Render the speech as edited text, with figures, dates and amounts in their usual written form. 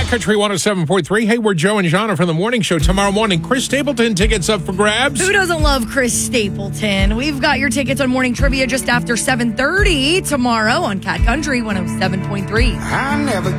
Cat Country 107.3. Hey, we're Joe and Jana from the morning show. Tomorrow morning, Chris Stapleton tickets up for grabs. Who doesn't love Chris Stapleton? We've got your tickets on Morning Trivia just after 7:30 tomorrow on Cat Country 107.3. I never